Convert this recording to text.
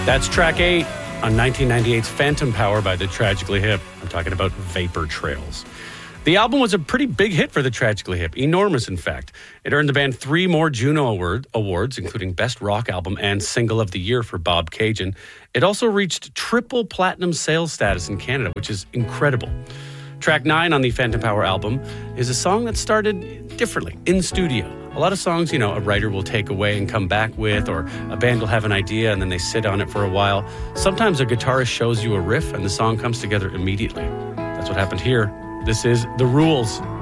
That's track 8 on 1998's Phantom Power by the Tragically Hip. I'm talking about Vapor Trails. The album was a pretty big hit for the Tragically Hip, enormous in fact. It earned the band 3 more Juno Awards, including Best Rock Album and Single of the Year for Bob Cajun. It also reached triple platinum sales status in Canada, which is incredible. Track 9 on the Phantom Power album is a song that started differently, in studio. A lot of songs, a writer will take away and come back with, or a band will have an idea and then they sit on it for a while. Sometimes a guitarist shows you a riff and the song comes together immediately. That's what happened here. This is The Rules.